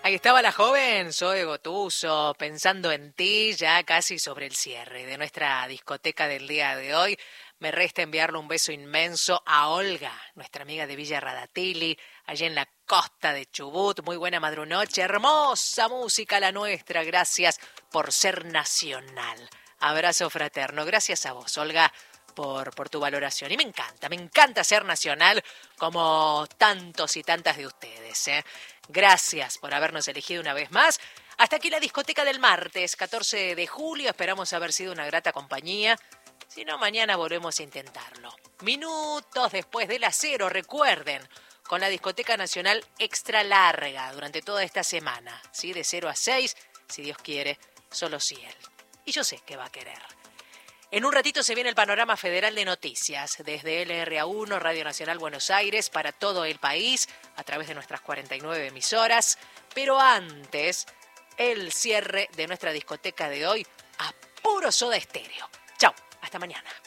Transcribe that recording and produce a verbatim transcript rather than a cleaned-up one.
Ahí estaba la joven Zoe Gotuso, pensando en ti, ya casi sobre el cierre de nuestra discoteca del día de hoy. Me resta enviarle un beso inmenso a Olga, nuestra amiga de Villa Radatili, allá en la costa de Chubut. Muy buena madrunoche, hermosa música la nuestra, gracias por ser nacional. Abrazo fraterno, gracias a vos, Olga, por, por tu valoración. Y me encanta, me encanta ser nacional como tantos y tantas de ustedes, ¿eh? Gracias por habernos elegido una vez más. Hasta aquí la discoteca del martes, catorce de julio. Esperamos haber sido una grata compañía. Si no, mañana volvemos a intentarlo. Minutos después de las cero, recuerden, con la discoteca nacional extra larga durante toda esta semana. ¿Sí? De cero a seis, si Dios quiere, solo si Él. Y yo sé que va a querer. En un ratito se viene el panorama federal de noticias desde L R A uno, Radio Nacional Buenos Aires, para todo el país, a través de nuestras cuarenta y nueve emisoras. Pero antes, el cierre de nuestra discoteca de hoy a puro Soda Estéreo. Chau, hasta mañana.